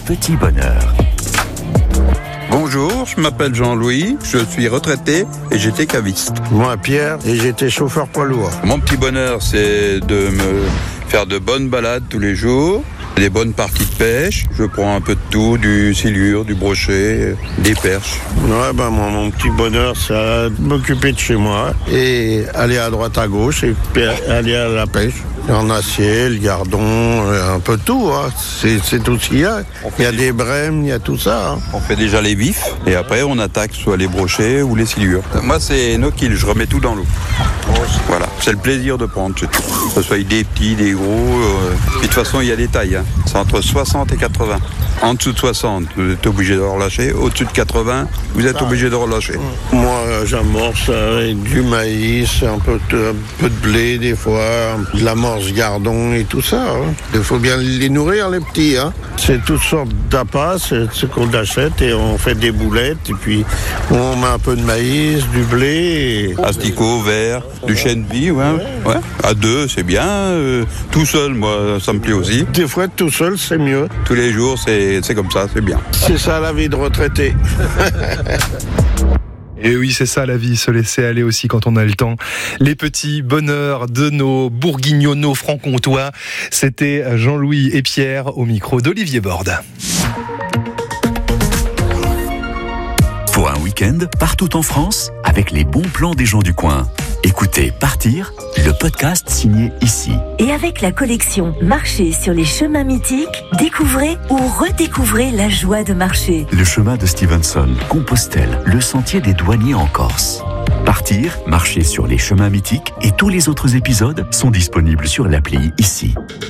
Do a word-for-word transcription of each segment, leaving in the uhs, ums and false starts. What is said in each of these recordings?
petits bonheurs. Bonjour, je m'appelle Jean-Louis, je suis retraité et j'étais caviste. Moi, Pierre, et j'étais chauffeur poids lourd. Mon petit bonheur, c'est de me faire de bonnes balades tous les jours, des bonnes parties de pêche. Je prends un peu de tout, du silure, du brochet, des perches. Ouais, ben moi, mon petit bonheur, c'est m'occuper de chez moi et aller à droite à gauche et puis aller à la pêche. En acier, le gardon, un peu tout, hein. c'est, c'est tout ce qu'il y a. Il y a des brèmes, il y a tout ça. Hein. On fait déjà les vifs et après on attaque soit les brochets ou les silures. Moi c'est no kill, je remets tout dans l'eau. Voilà, c'est le plaisir de prendre, c'est tout. Que ce soit des petits, des gros, euh... puis de toute façon il y a des tailles, hein. C'est entre soixante et quatre-vingts. En dessous de soixante, vous êtes obligé de relâcher. Au-dessus de quatre-vingts, vous êtes obligé de relâcher. Moi, j'amorce avec du maïs, un peu de, un peu de blé des fois, de l'amorce gardon et tout ça. Hein. Il faut bien les nourrir, les petits. Hein. C'est toutes sortes d'appâts, c'est ce qu'on achète et on fait des boulettes. Et puis, on met un peu de maïs, du blé. Et... Asticots, verre, du chêne vie, ouais. ouais. ouais. À deux, c'est bien. Euh, tout seul, moi, ça me plaît aussi. Des fois, tout seul, c'est mieux. Tous les jours, c'est C'est comme ça, c'est bien. C'est ça la vie de retraité. Et oui, c'est ça la vie, se laisser aller aussi quand on a le temps. Les petits bonheurs de nos bourguignonaux franc-comtois, c'était Jean-Louis et Pierre au micro d'Olivier Borde. Pour un week-end, partout en France, avec les bons plans des gens du coin. Écoutez Partir, le podcast signé Ici. Et avec la collection Marcher sur les chemins mythiques, découvrez ou redécouvrez la joie de marcher. Le chemin de Stevenson, Compostelle, le sentier des douaniers en Corse. Partir, marcher sur les chemins mythiques et tous les autres épisodes sont disponibles sur l'appli Ici.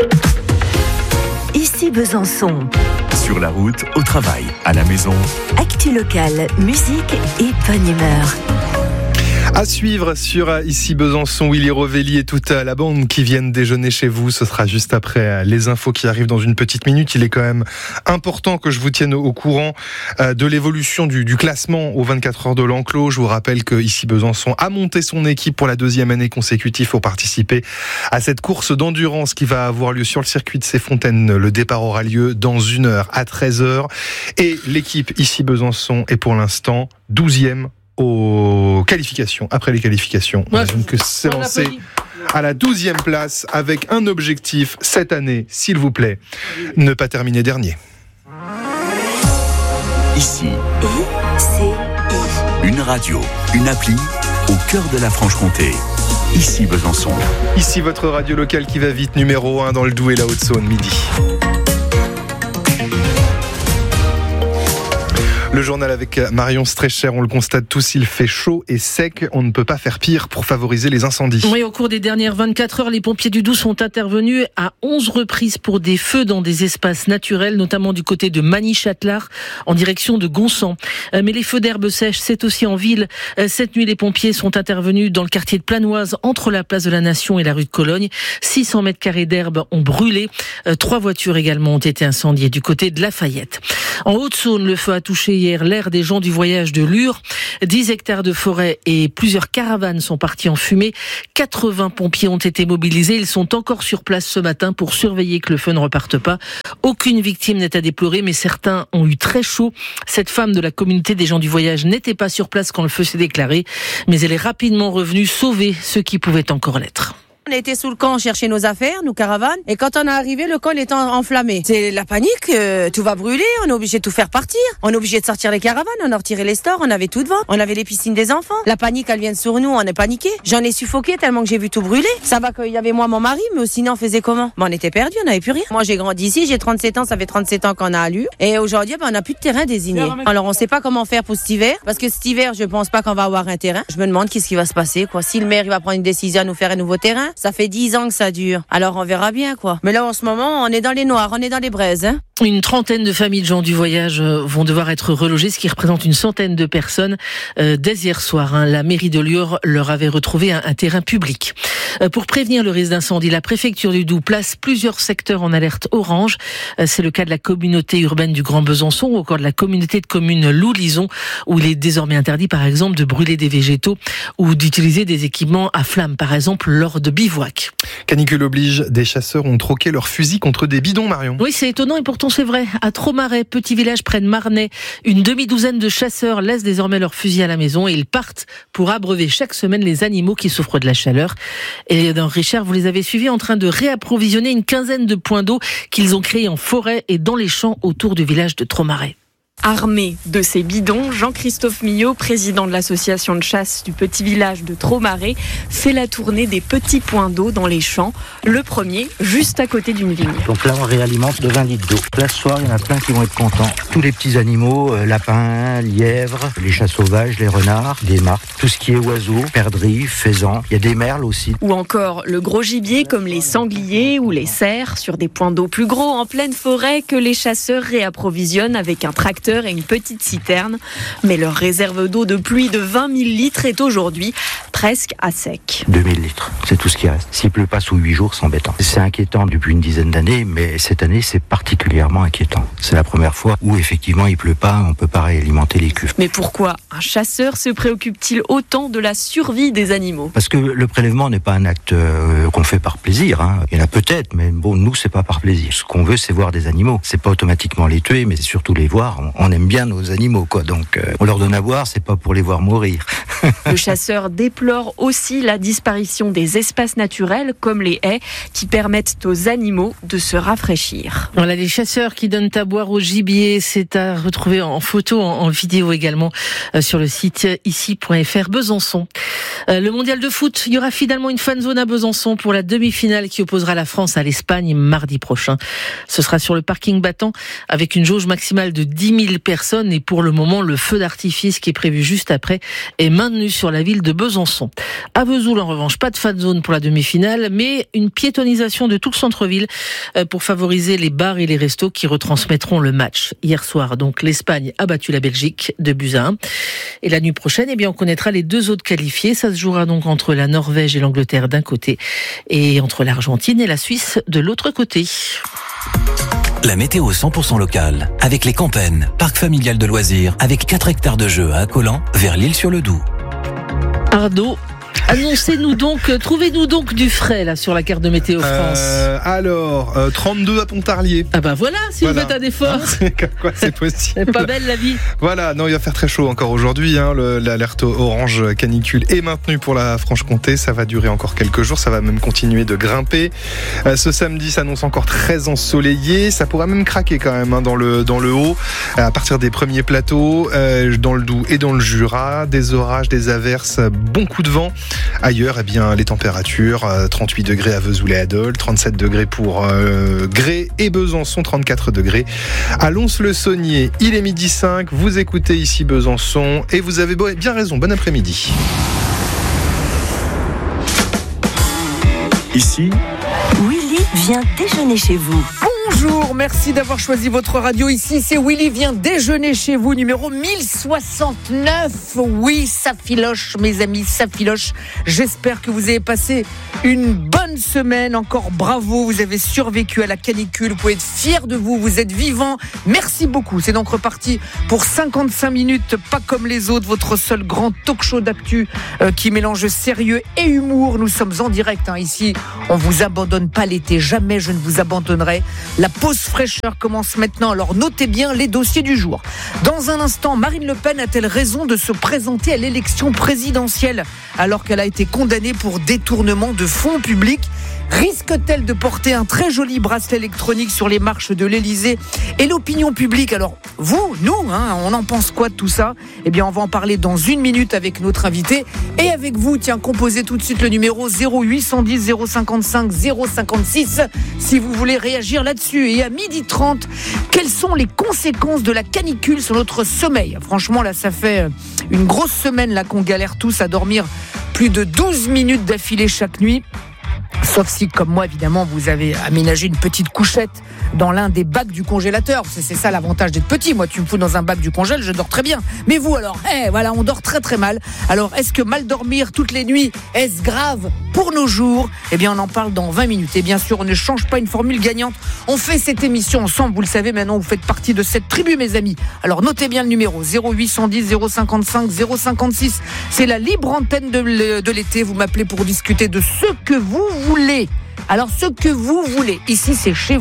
Ici Besançon. Sur la route, au travail, à la maison. Actu locale, musique et bonne humeur. À suivre sur Ici Besançon, Willy Rovelli et toute la bande qui viennent déjeuner chez vous. Ce sera juste après les infos qui arrivent dans une petite minute. Il est quand même important que je vous tienne au courant de l'évolution du, du classement aux vingt-quatre heures de l'enclos. Je vous rappelle que Ici Besançon a monté son équipe pour la deuxième année consécutive pour participer à cette course d'endurance qui va avoir lieu sur le circuit de Ces-Fontaines. Le départ aura lieu dans une heure à treize heures. Et l'équipe Ici Besançon est pour l'instant douzième aux qualifications, après les qualifications. On a donc s'est lancé à la douzième place avec un objectif cette année, s'il vous plaît, ne pas terminer dernier. Ici, I-C-I. une radio, une appli au cœur de la Franche-Comté. Ici Besançon. Ici votre radio locale qui va vite, numéro un dans le Doubs et la Haute-Saône, midi. Le journal avec Marion Streicher, on le constate tous, il fait chaud et sec. On ne peut pas faire pire pour favoriser les incendies. Oui, au cours des dernières vingt-quatre heures, les pompiers du Doubs sont intervenus à onze reprises pour des feux dans des espaces naturels, notamment du côté de Magny-Châtelard, en direction de Gonsan. Mais les feux d'herbe sèche, c'est aussi en ville. Cette nuit, les pompiers sont intervenus dans le quartier de Planoise, entre la place de la Nation et la rue de Cologne. six cents mètres carrés d'herbe ont brûlé. Trois voitures également ont été incendiées du côté de Lafayette. En Haute-Saône, le feu a touché hier l'aire des gens du voyage de Lure. dix hectares de forêt et plusieurs caravanes sont partis en fumée. quatre-vingts pompiers ont été mobilisés. Ils sont encore sur place ce matin pour surveiller que le feu ne reparte pas. Aucune victime n'est à déplorer, mais certains ont eu très chaud. Cette femme de la communauté des gens du voyage n'était pas sur place quand le feu s'est déclaré, mais elle est rapidement revenue sauver ceux qui pouvaient encore l'être. On a été sous le camp chercher nos affaires, nos caravanes, et quand on est arrivé, le camp était enflammé. C'est la panique, euh, tout va brûler, on est obligé de tout faire partir. On est obligé de sortir les caravanes, on a retiré les stores, on avait tout devant. On avait les piscines des enfants. La panique, elle vient sur nous, on est paniqué. J'en ai suffoqué tellement que j'ai vu tout brûler. Ça va qu'il y avait moi, mon mari, mais sinon on faisait comment? Ben, on était perdus, on n'avait plus rien. Moi j'ai grandi ici, j'ai trente-sept ans, ça fait trente-sept ans qu'on a à Lure. Et aujourd'hui, ben, on n'a plus de terrain désigné. Alors on sait pas comment faire pour cet hiver, parce que cet hiver, je pense pas qu'on va avoir un terrain. Je me demande qu'est-ce qui va se passer, quoi. Si le maire il va prendre une décision à nous faire un nouveau terrain, ça fait dix ans que ça dure. Alors on verra bien, quoi. Mais là en ce moment, on est dans les noirs, on est dans les braises, hein. Une trentaine de familles de gens du voyage vont devoir être relogées, ce qui représente une centaine de personnes. Euh, dès hier soir, hein, la mairie de Lure leur avait retrouvé un, un terrain public. Euh, pour prévenir le risque d'incendie, la préfecture du Doubs place plusieurs secteurs en alerte orange. Euh, c'est le cas de la communauté urbaine du Grand Besançon ou encore de la communauté de communes Loup-Lison, où il est désormais interdit, par exemple, de brûler des végétaux ou d'utiliser des équipements à flamme, par exemple, lors de bivouac. Canicule oblige, des chasseurs ont troqué leurs fusils contre des bidons, Marion. Oui, c'est étonnant et pourtant c'est vrai. À Tromaret, petit village près de Marnay, une demi-douzaine de chasseurs laissent désormais leurs fusils à la maison et ils partent pour abreuver chaque semaine les animaux qui souffrent de la chaleur. Et dans Richard, vous les avez suivis en train de réapprovisionner une quinzaine de points d'eau qu'ils ont créés en forêt et dans les champs autour du village de Tromaret. Armé de ces bidons, Jean-Christophe Millot, président de l'association de chasse du petit village de Tromaret, fait la tournée des petits points d'eau dans les champs. Le premier, juste à côté d'une vigne. Donc là, on réalimente de vingt litres d'eau. Là, ce soir, il y en a plein qui vont être contents. Tous les petits animaux, euh, lapins, lièvres, les chats sauvages, les renards, des martres, tout ce qui est oiseaux, perdrix, faisans. Il y a des merles aussi. Ou encore le gros gibier comme les sangliers ou les cerfs sur des points d'eau plus gros en pleine forêt que les chasseurs réapprovisionnent avec un tracteur et une petite citerne. Mais leur réserve d'eau de pluie de vingt mille litres est aujourd'hui presque à sec. deux mille litres, c'est tout ce qui reste. S'il pleut pas sous huit jours, c'est embêtant. C'est inquiétant depuis une dizaine d'années, mais cette année, c'est particulièrement inquiétant. C'est la première fois où effectivement il pleut pas, on peut pas réalimenter les cuves. Mais pourquoi un chasseur se préoccupe-t-il autant de la survie des animaux ? Parce que le prélèvement n'est pas un acte euh, qu'on fait par plaisir. Hein. Il y en a peut-être, mais bon, nous, c'est pas par plaisir. Ce qu'on veut, c'est voir des animaux. C'est pas automatiquement les tuer, mais c'est surtout les voir. On aime bien nos animaux, quoi. Donc, euh, on leur donne à boire, c'est pas pour les voir mourir. Le chasseur déplore aussi la disparition des espaces naturels, comme les haies, qui permettent aux animaux de se rafraîchir. Voilà, les chasseurs qui donnent à boire au gibier, c'est à retrouver en photo, en, en vidéo également, euh, sur le site ici point f r. Besançon. Euh, le mondial de foot, il y aura finalement une fan zone à Besançon pour la demi-finale qui opposera la France à l'Espagne mardi prochain. Ce sera sur le parking battant avec une jauge maximale de dix mille personnes et pour le moment, le feu d'artifice qui est prévu juste après est maintenu sur la ville de Besançon. À Vesoul, en revanche, pas de fan zone pour la demi-finale, mais une piétonisation de tout le centre-ville pour favoriser les bars et les restos qui retransmettront le match. Hier soir, donc, l'Espagne a battu la Belgique de buts à un. Et la nuit prochaine, eh bien, on connaîtra les deux autres qualifiés. Ça se jouera donc entre la Norvège et l'Angleterre d'un côté et entre l'Argentine et la Suisse de l'autre côté. La météo cent pour cent locale, avec les Campennes, parc familial de loisirs, avec quatre hectares de jeux à Accolan, vers l'Île-sur-le-Doubs. Arnaud, annoncez-nous donc, trouvez-nous donc du frais là sur la carte de Météo France. Euh, alors, euh, trente-deux à Pontarlier. Ah bah voilà, si voilà. Vous faites un effort. Ah, quoi, c'est possible. C'est pas belle la vie. Voilà, non, il va faire très chaud encore aujourd'hui. Hein, le, l'alerte orange canicule est maintenue pour la Franche-Comté. Ça va durer encore quelques jours. Ça va même continuer de grimper. Euh, ce samedi s'annonce encore très ensoleillé. Ça pourra même craquer quand même hein, dans le dans le haut. À partir des premiers plateaux, euh, dans le Doubs et dans le Jura, des orages, des averses, bon coup de vent. Ailleurs, eh bien, les températures, trente-huit degrés à Vesoul et à Dole, trente-sept degrés pour euh, Grès et Besançon, trente-quatre degrés à Lons-le-Saunier. Il est midi cinq, vous écoutez ici Besançon et vous avez bien raison, bon après-midi. Ici, Willy vient déjeuner chez vous. Bonjour, merci d'avoir choisi votre radio. Ici, c'est Willy vient déjeuner chez vous, numéro mille soixante-neuf. Oui, ça filoche, mes amis, ça filoche. J'espère que vous avez passé une bonne semaine. Encore bravo, vous avez survécu à la canicule. Vous pouvez être fiers de vous, vous êtes vivants. Merci beaucoup. C'est donc reparti pour cinquante-cinq minutes, pas comme les autres. Votre seul grand talk show d'actu euh, qui mélange sérieux et humour. Nous sommes en direct hein, ici. On vous abandonne pas l'été. Jamais je ne vous abandonnerai. La pause fraîcheur commence maintenant, alors notez bien les dossiers du jour. Dans un instant, Marine Le Pen a-t-elle raison de se présenter à l'élection présidentielle alors qu'elle a été condamnée pour détournement de fonds publics ? Risque-t-elle de porter un très joli bracelet électronique sur les marches de l'Élysée ? Et l'opinion publique, alors vous, nous, hein, on en pense quoi de tout ça ? Eh bien, on va en parler dans une minute avec notre invité. Et avec vous, tiens, composez tout de suite le numéro zéro huit cent dix zéro cinquante-cinq zéro cinquante-six si vous voulez réagir là-dessus. Et à midi trente, quelles sont les conséquences de la canicule sur notre sommeil ? Franchement, là, ça fait une grosse semaine là qu'on galère tous à dormir plus de douze minutes d'affilée chaque nuit. Sauf si, comme moi, évidemment, vous avez aménagé une petite couchette dans l'un des bacs du congélateur. C'est, c'est ça l'avantage d'être petit. Moi, tu me fous dans un bac du congèle, je dors très bien. Mais vous, alors, eh, voilà, on dort très très mal. Alors, est-ce que mal dormir toutes les nuits, est-ce grave pour nos jours ? Eh bien, on en parle dans vingt minutes. Et bien sûr, on ne change pas une formule gagnante. On fait cette émission ensemble. Vous le savez, maintenant, vous faites partie de cette tribu, mes amis. Alors, notez bien le numéro zéro huit cent dix zéro cinquante-cinq zéro cinquante-six. C'est la libre antenne de, de l'été. Vous m'appelez pour discuter de ce que vous voulez. Alors, ce que vous voulez, ici, c'est chez vous.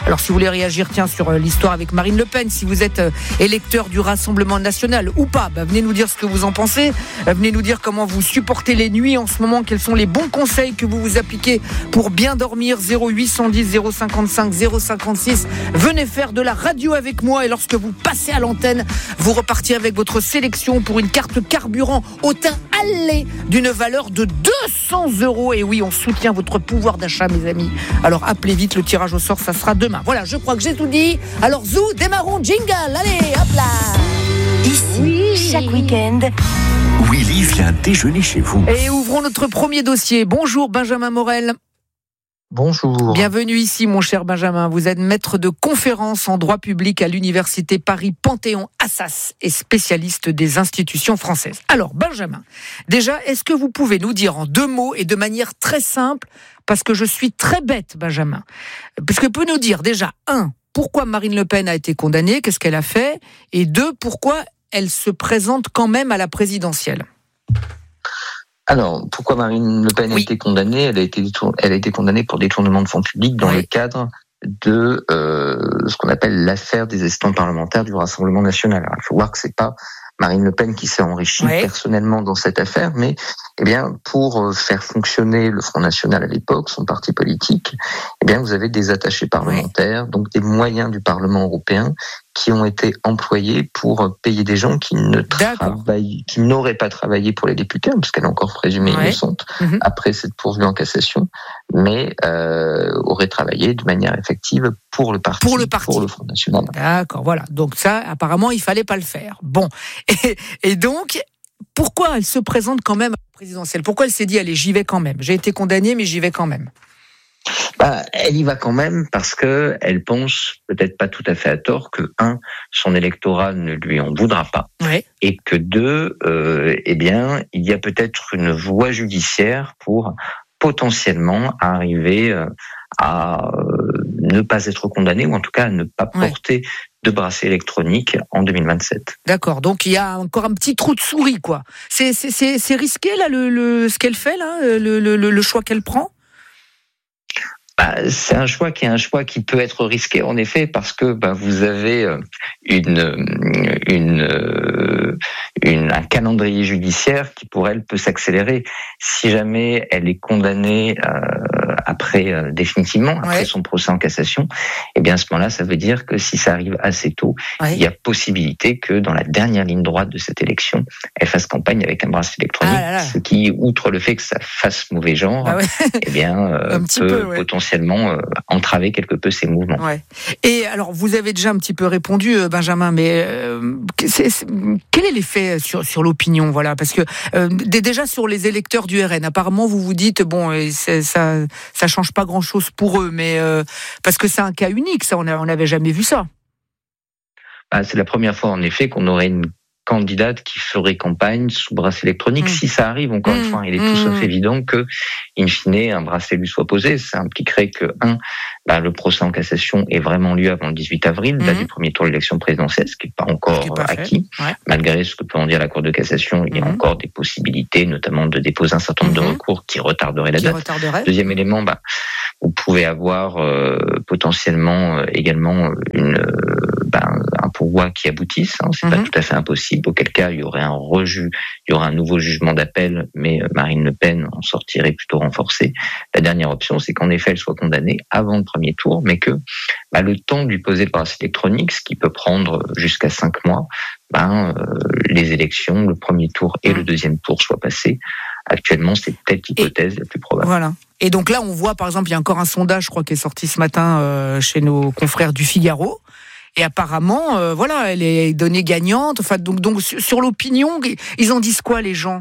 Alors si vous voulez réagir, tiens, sur euh, l'histoire avec Marine Le Pen, si vous êtes euh, électeur du Rassemblement National ou pas, bah, venez nous dire ce que vous en pensez, euh, venez nous dire comment vous supportez les nuits en ce moment, quels sont les bons conseils que vous vous appliquez pour bien dormir. Zéro huit cent dix zéro cinquante-cinq zéro cinquante-six. Venez faire de la radio avec moi et lorsque vous passez à l'antenne, vous repartirez avec votre sélection pour une carte carburant au teint allé d'une valeur de deux cents euros. Et oui, on soutient votre pouvoir d'achat, mes amis. Alors appelez vite, le tirage au sort, ça sera demain. Voilà, je crois que j'ai tout dit. Alors Zou, démarrons, jingle. Allez, hop là. Ici, oui. Chaque week-end, Willy vient déjeuner chez vous. Et ouvrons notre premier dossier. Bonjour Benjamin Morel. Bonjour. Bienvenue ici, mon cher Benjamin. Vous êtes maître de conférences en droit public à l'université Paris-Panthéon-Assas et spécialiste des institutions françaises. Alors, Benjamin, déjà, est-ce que vous pouvez nous dire en deux mots et de manière très simple, parce que je suis très bête, Benjamin, parce que vous pouvez nous dire déjà, un, pourquoi Marine Le Pen a été condamnée, qu'est-ce qu'elle a fait, et deux, pourquoi elle se présente quand même à la présidentielle? Alors, pourquoi Marine Le Pen a oui. été condamnée ? Elle a été, détour... Elle a été condamnée pour détournement de fonds publics dans oui. le cadre de euh, ce qu'on appelle l'affaire des assistants parlementaires du Rassemblement National. Alors, il faut voir que c'est pas Marine Le Pen qui s'est enrichie oui. personnellement dans cette affaire, mais eh bien pour faire fonctionner le Front National à l'époque, son parti politique, eh bien vous avez des attachés parlementaires, oui. donc des moyens du Parlement européen qui ont été employés pour payer des gens qui ne travaillent, qui n'auraient pas travaillé pour les députés, parce qu'elle est encore présumée ouais. innocente mmh. après cette pourvue en cassation, mais euh, auraient travaillé de manière effective pour le parti, pour le, parti. Pour le Front National. D'accord, voilà. Donc ça, apparemment, il fallait pas le faire. Bon, et, et donc, pourquoi elle se présente quand même à la présidentielle ? Pourquoi elle s'est dit, allez, j'y vais quand même. J'ai été condamnée, mais j'y vais quand même. Bah, elle y va quand même parce que elle pense, peut-être pas tout à fait à tort, que un, son électorat ne lui en voudra pas, ouais. et que deux, euh, eh bien, il y a peut-être une voie judiciaire pour potentiellement arriver à ne pas être condamné, ou en tout cas à ne pas porter ouais. de bracelet électronique en deux mille vingt-sept. D'accord, donc il y a encore un petit trou de souris, quoi. C'est, c'est, c'est, c'est risqué, là, le, le, ce qu'elle fait, là, le, le, le choix qu'elle prend ? Bah, c'est un choix qui est un choix qui peut être risqué, en effet, parce que bah, vous avez une, une, une, un calendrier judiciaire qui, pour elle, peut s'accélérer. Si jamais elle est condamnée euh, après euh, définitivement, après ouais. son procès en cassation, eh bien à ce moment-là, ça veut dire que si ça arrive assez tôt, ouais. il y a possibilité que dans la dernière ligne droite de cette élection, elle fasse campagne avec un bracelet électronique, ah là là. ce qui, outre le fait que ça fasse mauvais genre, ah ouais. eh bien euh, peut peu, ouais. potentiellement euh, entraver quelque peu ses mouvements. Ouais. Et alors, vous avez déjà un petit peu répondu, Benjamin, mais euh, c'est, c'est, quel est l'effet sur sur l'opinion, voilà, parce que euh, déjà sur les électeurs du R N, apparemment vous vous dites bon, c'est, ça ça change pas grand-chose pour eux, mais euh, parce que c'est un cas unique, ça, on n'avait jamais vu ça. Bah, c'est la première fois, en effet, qu'on aurait une candidate qui ferait campagne sous bracelet électronique. Mmh. Si ça arrive, encore mmh. une fois, il est tout sauf mmh. évident que, in fine, un bracelet lui soit posé. Ça impliquerait que, un, bah, le procès en cassation ait vraiment lieu avant le dix-huit avril, mmh. date du premier tour de l'élection présidentielle, ce qui n'est pas encore pas acquis. Ouais. Malgré ce que peut en dire la Cour de cassation, il y a mmh. encore des possibilités, notamment de déposer un certain nombre mmh. de recours qui retarderaient la qui date. Retarderait. Deuxième élément, bah, vous pouvez avoir euh, potentiellement euh, également une, euh, bah, un pourvoi qui aboutisse. Hein, c'est mmh. pas tout à fait impossible. Auquel cas, il y aurait un reju, il y aurait un nouveau jugement d'appel, mais Marine Le Pen en sortirait plutôt renforcée. La dernière option, c'est qu'en effet, elle soit condamnée avant le premier tour, mais que bah, le temps de lui poser le bracelet électronique, ce qui peut prendre jusqu'à cinq mois, ben, euh, les élections, le premier tour et mmh. le deuxième tour soient passés. Actuellement, c'est peut-être l'hypothèse et, la plus probable. Voilà. Et donc là, on voit, par exemple, il y a encore un sondage, je crois, qui est sorti ce matin euh, chez nos confrères du Figaro. Et apparemment, euh, voilà, elle est donnée gagnante. Enfin, donc, donc sur l'opinion, ils en disent quoi, les gens ?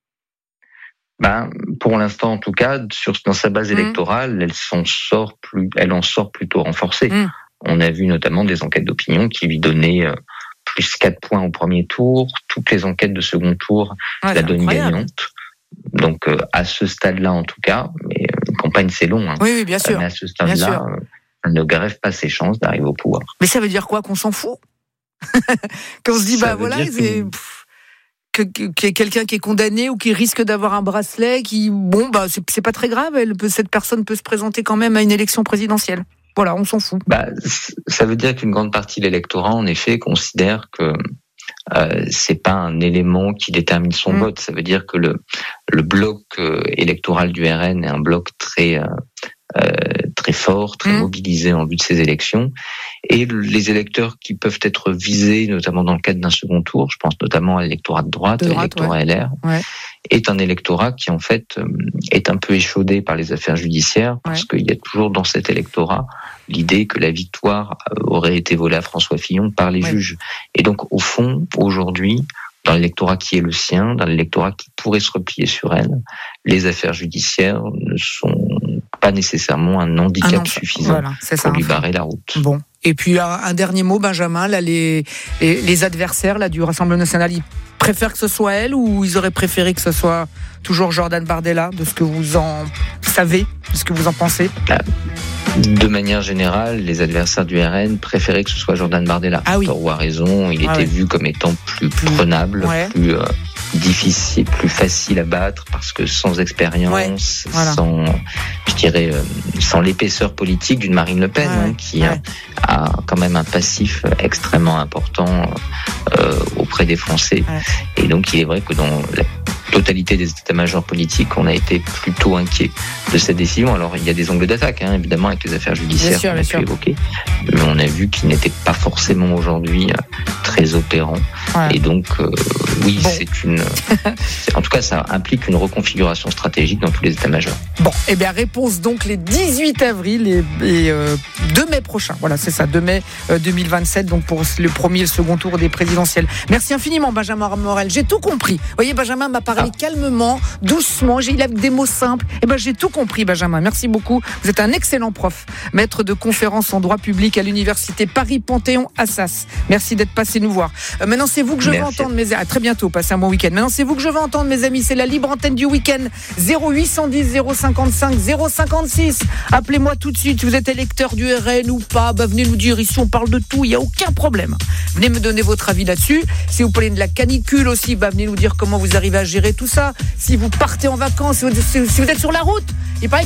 Ben, pour l'instant, en tout cas, sur, dans sa base mmh. électorale, elle s'en sort plus, elle en sort plutôt renforcée. Mmh. On a vu notamment des enquêtes d'opinion qui lui donnaient euh, plus quatre points au premier tour. Toutes les enquêtes de second tour ouais, la donnent gagnante. Donc, euh, à ce stade-là, en tout cas, mais une campagne, c'est long. Hein. Oui, oui, bien sûr. Mais à ce stade-là, euh, elle ne grève pas ses chances d'arriver au pouvoir. Mais ça veut dire quoi ? Qu'on s'en fout ? Qu'on se dit, ça bah voilà, c'est... Que... Que, que, que quelqu'un qui est condamné ou qui risque d'avoir un bracelet, qui, bon, bah, c'est, c'est pas très grave, elle peut, cette personne peut se présenter quand même à une élection présidentielle. Voilà, on s'en fout. Bah, ça veut dire qu'une grande partie de l'électorat, en effet, considère que euh, c'est pas un élément qui détermine son mmh. vote. Ça veut dire que le le bloc euh, électoral du R N est un bloc très euh, euh, très fort, très mmh. mobilisé en vue de ces élections. Et les électeurs qui peuvent être visés, notamment dans le cadre d'un second tour, je pense notamment à l'électorat de droite, à l'électorat ouais. L R, ouais. est un électorat qui en fait est un peu échaudé par les affaires judiciaires, parce ouais. qu'il y a toujours dans cet électorat l'idée que la victoire aurait été volée à François Fillon par les ouais. juges. Et donc au fond, aujourd'hui, dans l'électorat qui est le sien, dans l'électorat qui pourrait se replier sur elle, les affaires judiciaires ne sont pas nécessairement un handicap ah non, suffisant voilà, pour ça, lui barrer la route. Bon. Et puis un, un dernier mot, Benjamin, là, les, les, les adversaires là, du Rassemblement national, ils préfèrent que ce soit elle ou ils auraient préféré que ce soit toujours Jordan Bardella, de ce que vous en savez, de ce que vous en pensez? De manière générale, les adversaires du R N préféraient que ce soit Jordan Bardella. Ah oui. Tort a raison, il ah était oui. vu comme étant plus prenable, ouais. plus euh, difficile, plus facile à battre, parce que sans expérience, ouais. voilà. sans, je dirais, euh, sans l'épaisseur politique d'une Marine Le Pen, ouais. hein, qui ouais. a, a quand même un passif extrêmement important euh, auprès des Français. Ouais. Et donc, il est vrai que dans la totalité des états-majors politiques, on a été plutôt inquiets de cette décision. Alors, il y a des angles d'attaque, hein, évidemment, avec les affaires judiciaires qu'on a pu évoquer, mais on a vu qu'ils n'étaient pas forcément aujourd'hui très opérants. Ouais. Et donc, euh, oui, bon. c'est une... c'est, en tout cas, ça implique une reconfiguration stratégique dans tous les états-majors. Bon, eh bien, réponse donc les dix-huit avril et, et euh, deux mai prochain. Voilà, c'est ça, deux mai euh, deux mille vingt-sept, donc pour le premier et le second tour des présidentielles. Merci infiniment, Benjamin Morel. J'ai tout compris. Vous voyez, Benjamin m'a parlé ah. calmement, doucement, j'ai, il a des mots simples. Eh ben, j'ai tout compris, Benjamin. Merci beaucoup. Vous êtes un excellent prof, maître de conférences en droit public à l'université Paris-Panthéon-Assas. Merci d'être passé nous voir. Euh, maintenant, c'est vous que je Merci. veux entendre, mes amis. À très bientôt, passez un bon week-end. Maintenant, c'est vous que je veux entendre, mes amis. C'est la libre antenne du week-end. zéro huit cent dix zéro cinquante-cinq zéro cinquante-six. Appelez-moi tout de suite. Vous êtes électeur du R N ou pas, bah, venez nous dire ici, on parle de tout. Il n'y a aucun problème. Venez me donner votre avis là-dessus. Si vous parlez de la canicule aussi, bah, venez nous dire comment vous arrivez à gérer tout ça. Si vous partez en vacances, si vous, si vous êtes sur la route, il paraît